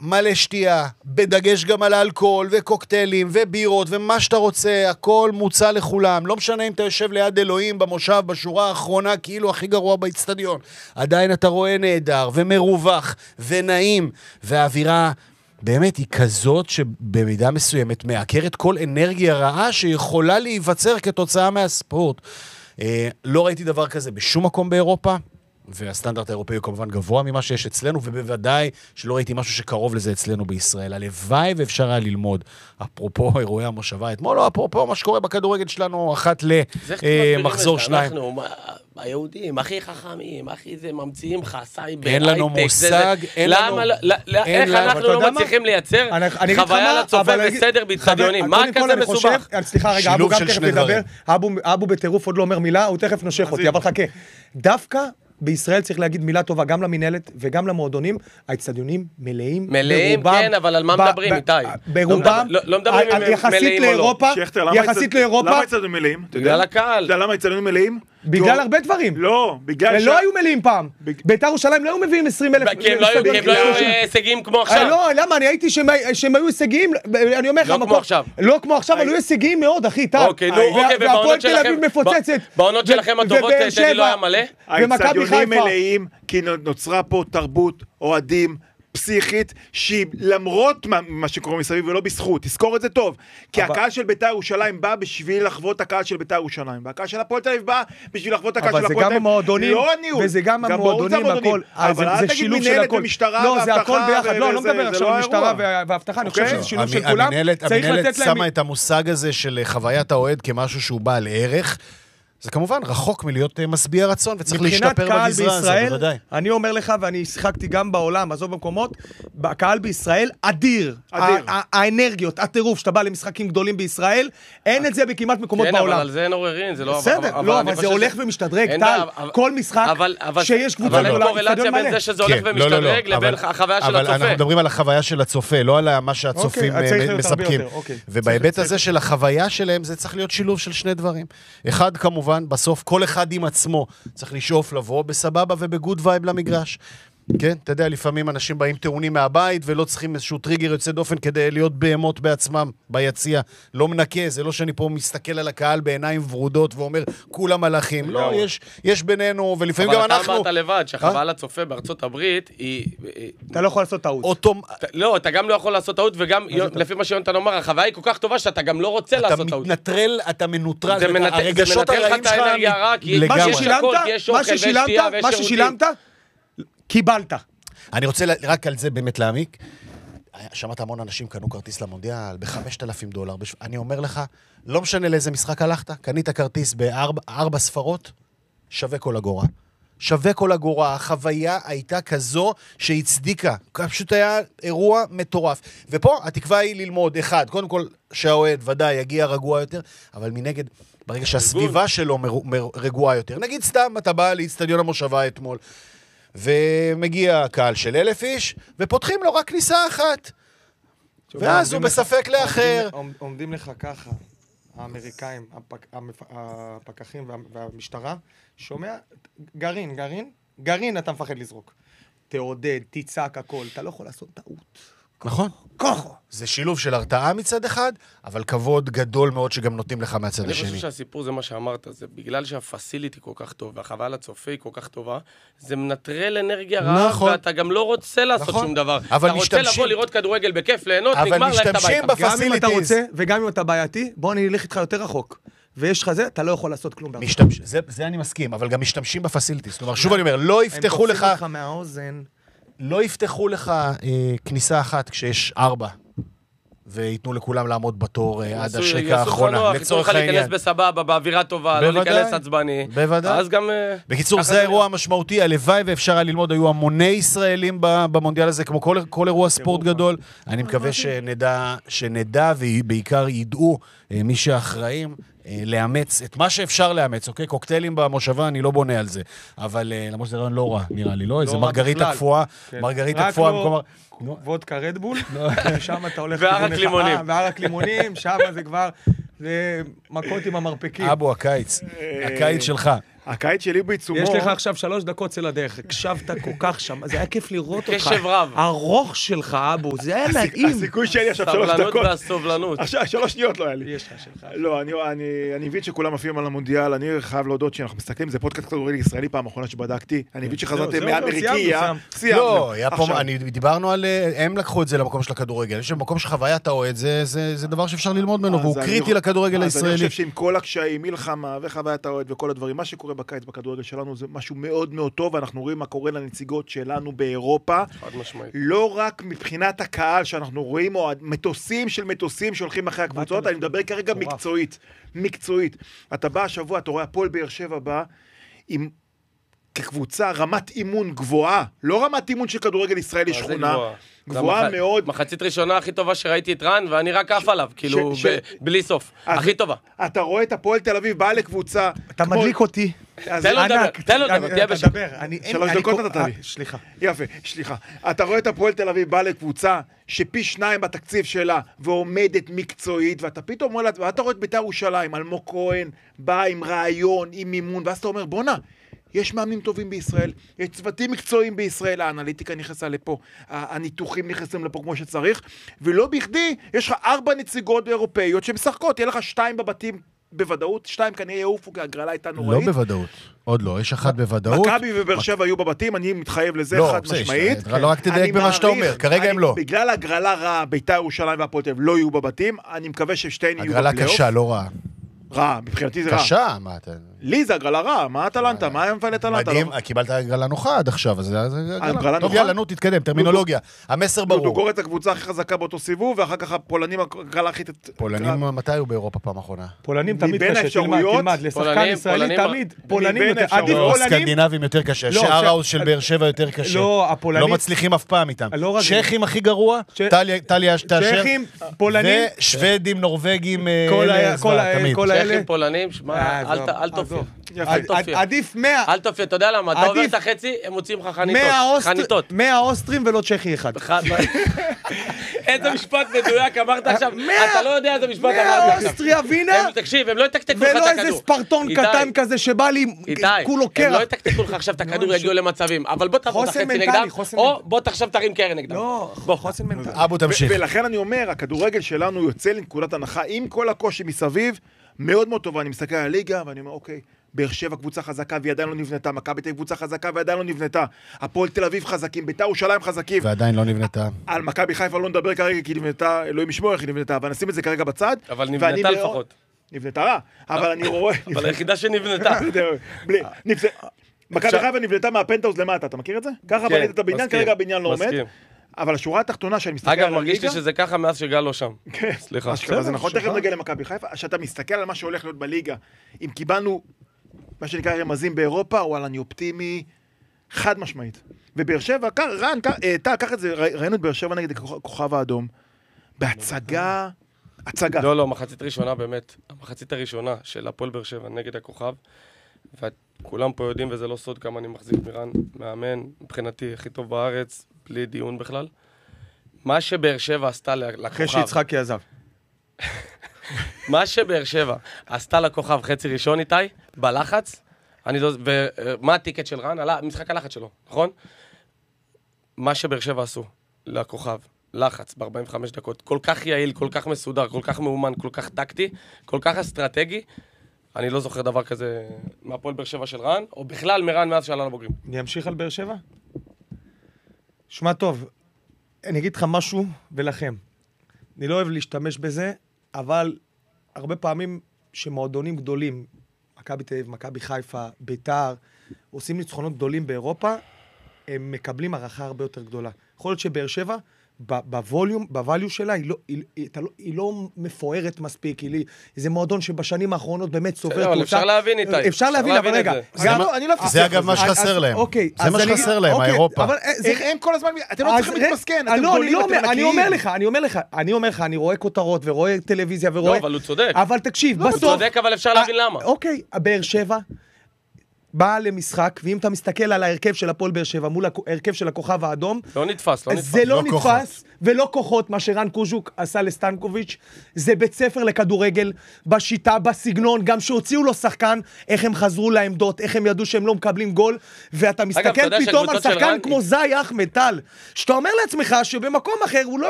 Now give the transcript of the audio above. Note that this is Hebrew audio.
מלא שתייה, בדגש גם על האלכוהול וקוקטיילים ובירות ומה שאתה רוצה, הכל מוצע לכולם. לא משנה אם אתה יושב ליד אלוהים במושב בשורה האחרונה, כאילו הכי גרוע באצטדיון. עדיין אתה רואה נהדר ומרווח ונעים, והאווירה באמת היא כזאת שבמידה מסוימת מעקרת כל אנרגיה רעה שיכולה להיווצר כתוצאה מהספורט. לא ראיתי דבר כזה בשום מקום באירופה, והסטנדרט האירופאי הוא כמובן גבוה ממה שיש אצלנו, ובוודאי שלא ראיתי משהו שקרוב לזה אצלנו בישראל. הלוואי ואפשר היה ללמוד, אפרופו אירועי המושבה אתמול, לא אפרופו מה שקורה בכדורגל שלנו, אחת למחזור שניים. אנחנו היהודים, הכי חכמים, הכי זה, ממציאים חסאי בהייטק. אין לנו מושג, איך אנחנו לא מצליחים לייצר חוויה לצופה וסדר באצטדיונים? מה כזה מסובך? סליחה רגע, אבו גם תכף מדבר, אבו בטירוף עוד לא אומר מילה, הוא תכף נושך אותי, אבל חכה. דווקא בישראל צריך להגיד מילה טובה גם למנהלת וגם למועדונים, האצטדיונים מלאים. מלאים, כן, אבל על מה מדברים, איתי? ברובם, לא מדברים יחסית לאירופה, יחסית לאירופה. למה האצטדיונים מלאים? בגלל הקהל. אתה יודע למה האצטדיונים מלאים? בגלל הרבה דברים. לא, בגלל לא היו מלאים פעם. בית"ר ירושלים לא היו מביאים 20,000. כי הם לא היו הישגים כמו עכשיו. לא, למה? אני הייתי שהם היו הישגים, אני אומר לך, לא כמו עכשיו. לא כמו עכשיו, אבל היו הישגים מאוד, אחי, טל. אוקיי, והפועל תל אביב מפוצצת. בעונות שלכם הטובות טדי לא היה מלא? האצטדיונים מלאים, כי נוצרה פה תרבות, אוהדים, פסיכית, שהיא למרות מה שקורה מסביב ולא בזכות, תזכור את זה טוב, כי הקהל של בית"ר ירושלים בא בשביל לחוות הקהל של בית"ר ירושלים, והקהל של הפועל תל אביב בא בשביל לחוות הקהל של הפועל תל אביב. אבל זה גם המועדונים, וזה גם המועדונים, הכל. אבל אל תגיד מנהלת ומשטרה לא, זה הכל ביחד, לא מדבר עכשיו על משטרה והבטחה, אני חושב שזה שילוב של כולם. המנהלת שמה את המושג הזה של חוויית האוהד כמשהו שהוא בעל ערך, זה כמובן רחוק מלהיות משביע רצון, וצריך להשתפר בגזרה הזו, בוודאי. אני אומר לך, ואני שיחקתי גם בעולם, עזוב במקומות, הקהל בישראל אדיר. האנרגיות, הטירוף, שאתה בא למשחקים גדולים בישראל, אין את זה בכמעט מקומות בעולם. כן, אבל על זה אין עוררין, זה לא... בסדר, לא, אבל זה הולך ומשתדרג, טל. כל משחק שיש קבוצה גדולה, קורלציה בין זה שזה הולך ומשתדרג לבין החוויה של הצופה. אנחנו מדברים על החוויה של הצופה, לא על מה שהצופים מספקים. ובהיבט הזה של החוויה שלהם, זה צריך להיות שילוב של שני דברים. אחד, כמובן, בסוף כל אחד עם עצמו צריך לשאוף לבוא בסבבה ובגוד וייב למגרש. כן, אתה יודע, לפעמים אנשים באים טעונים מהבית ולא צריכים איזשהו טריגר יוצא דופן כדי להיות בהמות בעצמם ביציע. לא מנקה, זה לא שאני פה מסתכל על הקהל בעיניים ורודות ואומר, כולם מלאכים. לא, יש בינינו, ולפעמים גם אנחנו... אבל אתה אמרת לבד שהחוויה לצופה בארצות הברית היא... אתה לא יכול לעשות טעות. לא, אתה גם לא יכול לעשות טעות, וגם לפי מה שיונתן אומר, החוויה היא כל כך טובה שאתה גם לא רוצה לעשות טעות. אתה מתנטרל, אתה מנוטרל, הרגשות הרעים שלך מה ששילמת, קיבלת. אני רוצה רק על זה באמת להעמיק. שמעת המון אנשים קנו כרטיס למונדיאל $5,000. אני אומר לך, לא משנה לאיזה משחק הלכת, קנית כרטיס ב4 ספרות, שווה כל אגורה. שווה כל אגורה. החוויה הייתה כזו שהצדיקה. פשוט היה אירוע מטורף. ופה התקווה היא ללמוד, אחד, קודם כל שהאוהד ודאי יגיע רגוע יותר, אבל מנגד, ברגע שהסביבה שלו רגועה יותר. נגיד סתם, אתה בא לאצטדיון המושבה אתמול, ומגיע קהל של 1,000 איש, ופותחים לו רק כניסה אחת. ואז הוא בספק לאחר. עומדים לך ככה, האמריקאים, הפקחים והמשטרה, שומע, גרעין אתה מפחד לזרוק. תעודד, תצעק הכל, אתה לא יכול לעשות טעות. נכון. כוחו. זה שילוב של הרתעה מצד אחד, אבל כבוד גדול מאוד שגם נותנים לך מהצד השני. אני חושב שהסיפור זה מה שאמרת, זה בגלל שהפסיליטי כל כך טוב, והחוויה לצופה היא כל כך טובה, זה מנטרל אנרגיה רעה, ואתה גם לא רוצה לעשות שום דבר. אתה רוצה לבוא לראות כדורגל בכיף, ליהנות, נגמר ללכת הביתה. גם אם אתה רוצה, וגם אם אתה בעייתי, בוא אני אלך איתך יותר רחוק. ויש לך זה, אתה לא יכול לעשות כלום. זה אני מסכים, אבל גם משתמשים בפסיליטי. זאת אומרת, שוב אני אומר, לא יפתחו לך... לא יפתחו לך כניסה אחת כשיש 4, ויתנו לכולם לעמוד בתור עד השריקה האחרונה. לצורך העניין. להיכנס בסבבה, באווירה טובה, לא להיכנס עצבני. בוודאי. אז גם... בקיצור, זה האירוע המשמעותי, הלוואי ואפשר היה ללמוד, היו המוני ישראלים במונדיאל הזה, כמו כל אירוע ספורט גדול. אני מקווה שנדע ובעיקר ידעו מי שאחראים לאמץ את מה שאפשר לאמץ, אוקיי? קוקטיילים במושבה, אני לא בונה על זה. אבל למרות שזה לא רע, נראה לי, לא? איזה מרגריטה קפואה. מרגריטה קפואה במקום... וודקה רדבול, שם אתה הולך... וערק לימונים. וערק לימונים, שם זה כבר... זה מכות עם המרפקים. אבו, הקיץ. הקיץ שלך. הקיץ שלי בעיצומו... יש לך עכשיו 3 דקות צל הדרך, הקשבת כל כך שם, זה היה כיף לראות אותך. קשב רב. הרוח שלך, אבו, זה היה נעים. הסיכוי שלי עכשיו 3 דקות. סבלנות והסובלנות. עכשיו, 3 שניות לא היה לי. יש לך שלך. לא, אני מבין שכולם מפים על המונדיאל, אני חייב להודות שאנחנו מסתכלים, זה פודקאסט כדורגל ישראלי פעם האחרונה שבדקתי, אני מבין שחזרתם מאמריקיה. לא, דיברנו על, הם לקחו את זה למקום של הכדורגל, יש במקום שחוויית האוהד, זה דבר שאפשר ללמוד ממנו, והוא קריטי לכדורגל הישראלי. אז אני חושב שעם כל הקשיים, מלחמה וחוויית האוהד וכל הדברים, מה שקורה בקיץ בכדורגל שלנו זה משהו מאוד מאוד טוב, ואנחנו רואים מה קורה לנציגות שלנו באירופה. לא רק מבחינת הקהל שאנחנו רואים, או מטוסים של מטוסים שהולכים אחרי הקבוצות, אני מדבר כרגע מקצועית. אתה בא השבוע, אתה רואה הפועל באר שבע בא עם כקבוצה רמת אימון גבוהה, לא רמת אימון של כדורגל ישראלי שכונה, גבוהה מאוד. מחצית ראשונה הכי טובה שראיתי את רן, ואני רק עף עליו, כאילו, בלי סוף. הכי טובה. אתה רואה את הפועל תל אביב, באה לקבוצה... אתה מדליק אותי. תן לו לדבר, תהיה בשקט. 3 דקות נתת לי. סליחה. יפה, סליחה. אתה רואה את הפועל תל אביב, באה לקבוצה שפי 2 בתקציב שלה, ועומדת מקצועית, ואתה פתאום רואה, ואתה רואה את בית"ר ירושלים, אלמוג כהן, בא עם רעיון, עם מימון, ואז אתה אומר, בוא'נה, יש מאמנים טובים בישראל, יש צוותים מקצועיים בישראל, האנליטיקה נכנסה לפה, הניתוחים נכנסים לפה כמו שצריך, ולא בכדי, יש לך 4 נציגות אירופאיות שמשחקות, יהיה לך 2 בבתים בוודאות, 2 כנראה יעופו, כי הגרלה הייתה נוראית. לא בוודאות, עוד לא, יש 1 בוודאות. מכבי ובאר שבע היו בבתים, אני מתחייב לזה חד משמעית. לא רק תדייק במה שאתה אומר, כרגע הם לא. בגלל הגרלה רעה, בית"ר ירושלים והפועל תל אביב לא יהיו בבתים, אני מקווה ששתיהן יהיו בפלייאוף. הגרלה קשה, לא רעה. רע, מבחינתי זה רע. קשה, מה אתה... לי זה הגרלה רע, מה הטלנטה? מה היה מפעל הטלנטה? מדהים, קיבלת הגרלה נוחה עד עכשיו, אז זה הגרלה נוחה? טוב, יאללה, נו, תתקדם, טרמינולוגיה. המסר ברור. דוגורת הקבוצה הכי חזקה באותו סיבוב, ואחר כך הפולנים הגרלה הכי... פולנים, מתי היו באירופה פעם אחרונה? פולנים תמיד קשה, תלמד, לשחקן ישראלי תמיד, פולנים יותר, עדיף פולנים... סקנדינבים יותר קשה, שעראוס של באר שבע יותר קשה. לא מצליחים אף פעם איתם. צ'כים הכי גרוע, טליה שתאשר, ושוודים, נורווגים, צ'כים, פולנים, אל תופיע. עדיף 100. אל תופיע, אתה יודע למה? אתה עובר את החצי, הם מוצאים לך חניתות. 100 אוסטרים ולא צ'כי אחד. איזה משפט מדויק אמרת עכשיו? אתה לא יודע איזה משפט אמרת עכשיו. 100 אוסטריה וינה. תקשיב, הם לא יתקתקו לך את הכדור. ולא איזה ספרטון קטן כזה שבא לי כולו קרח. הם לא יתקתקו לך עכשיו את הכדור, יגיעו למצבים. אבל בוא תעבור את החצי נגדם, או בוא עכשיו תרים קרן נגדם. לא, חוסן מנטלי. אבו תמשיך. ולכן אני אומר, הכדורגל שלנו יוצא לנקודת הנחה עם כל הקושי מסביב, מאוד מאוד טובה. אני מסתכל על הליגה ואני אומר, אוקיי, באר שבע קבוצה חזקה והיא עדיין לא נבנתה, מכבי תל אביב קבוצה חזקה ועדיין לא נבנתה, הפועל תל אביב חזקים, בית"ר ירושלים חזקים. ועדיין לא נבנתה. על מכבי חיפה לא נדבר כרגע כי נבנתה, אלוהים ישמור איך היא נבנתה, אבל נשים את זה כרגע בצד. אבל נבנתה לפחות. נבנתה רע, אבל אני רואה... אבל היחידה שנבנתה. מכבי חיפה נבנתה מהפנטהאוז למטה, אתה מכיר את זה? ככה בנית את הבניין, כרגע הבניין לא עומד. אבל השורה התחתונה שאני מסתכל על הליגה... אגב, מרגיש לי שזה ככה מאז שגל לא שם. כן, סליחה. זה נכון, תכף נגיע למכבי חיפה, שאתה מסתכל על מה שהולך להיות בליגה, אם קיבלנו מה שנקרא רמזים באירופה, וואלה, אני אופטימי חד משמעית. ובאר שבע, רן, קח את זה, ראינו את באר שבע נגד הכוכב האדום, בהצגה, הצגה. לא, מחצית ראשונה באמת, המחצית הראשונה של הפועל באר שבע נגד הכוכב, וכולם פה יודעים, וזה לא סוד כמה אני מחזיק מרן, מאמן, מבחינתי הכי טוב בארץ, בלי דיון בכלל. מה שבאר שבע עשתה לכוכב... אחרי שיצחקי עזב. מה שבאר שבע עשתה לכוכב חצי ראשון איתי, בלחץ, ומה הטיקט של רן? משחק הלחץ שלו, נכון? מה שבאר שבע עשו לכוכב, לחץ ב-45 דקות, כל כך יעיל, כל כך מסודר, כל כך מאומן, כל כך טקטי, כל כך אסטרטגי, אני לא זוכר דבר כזה מהפועל באר שבע של רן, או בכלל מרן מאז שעלה לבוגרים. אני אמשיך על באר שבע? שמע טוב, אני אגיד לך משהו ולכם. אני לא אוהב להשתמש בזה, אבל הרבה פעמים שמועדונים גדולים, מכבי תל אביב, מכבי חיפה, בית"ר, עושים ניצחונות גדולים באירופה, הם מקבלים הערכה הרבה יותר גדולה. יכול להיות שבאר שבע, בווליום, בווליו שלה, היא לא מפוארת מספיק, זה מועדון שבשנים האחרונות באמת סובר תאוצה. אפשר להבין איתי. אפשר להבין, אבל רגע. זה אגב מה שחסר להם. זה מה שחסר להם, האירופה. הם כל הזמן, אתם לא צריכים להתמסכן, אתם גדולים, אתם ענקיים. אני אומר לך, אני רואה כותרות ורואה טלוויזיה ורואה... לא, אבל הוא צודק. אבל תקשיב, בסוף... הוא צודק, אבל אפשר להבין למה. אוקיי, באר שבע, בא למשחק, ואם אתה מסתכל על ההרכב של הפועל באר שבע מול ההרכב של הכוכב האדום, לא נתפס. זה לא נתפס, ולא כוחות, מה שרן קוז'וק עשה לסטנקוביץ', זה בית ספר לכדורגל, בשיטה, בסגנון, גם שהוציאו לו שחקן, איך הם חזרו לעמדות, איך הם ידעו שהם לא מקבלים גול, ואתה מסתכל פתאום על שחקן כמו זי אחמד, טל, שאתה אומר לעצמך שבמקום אחר הוא לא